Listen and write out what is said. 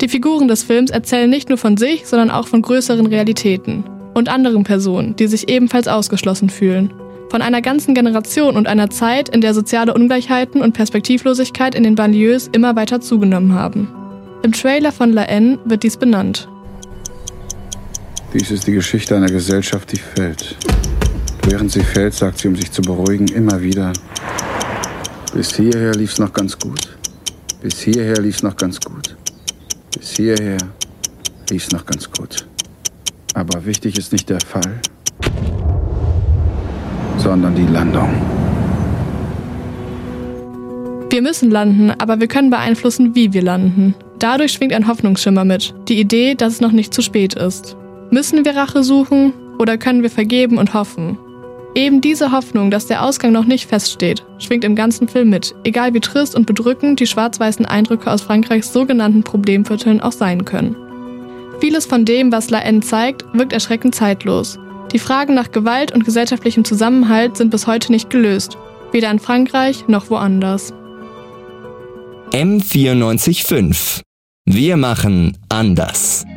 Die Figuren des Films erzählen nicht nur von sich, sondern auch von größeren Realitäten und anderen Personen, die sich ebenfalls ausgeschlossen fühlen. Von einer ganzen Generation und einer Zeit, in der soziale Ungleichheiten und Perspektivlosigkeit in den Banlieues immer weiter zugenommen haben. Im Trailer von La Haine wird dies benannt. Dies ist die Geschichte einer Gesellschaft, die fällt. Während sie fällt, sagt sie, um sich zu beruhigen, immer wieder: Bis hierher lief's noch ganz gut. Bis hierher lief's noch ganz gut. Bis hierher lief's noch ganz gut. Aber wichtig ist nicht der Fall, sondern die Landung. Wir müssen landen, aber wir können beeinflussen, wie wir landen. Dadurch schwingt ein Hoffnungsschimmer mit, die Idee, dass es noch nicht zu spät ist. Müssen wir Rache suchen oder können wir vergeben und hoffen? Eben diese Hoffnung, dass der Ausgang noch nicht feststeht, schwingt im ganzen Film mit, egal wie trist und bedrückend die schwarz-weißen Eindrücke aus Frankreichs sogenannten Problemvierteln auch sein können. Vieles von dem, was La Haine zeigt, wirkt erschreckend zeitlos. Die Fragen nach Gewalt und gesellschaftlichem Zusammenhalt sind bis heute nicht gelöst, weder in Frankreich noch woanders. M94.5. Wir machen anders.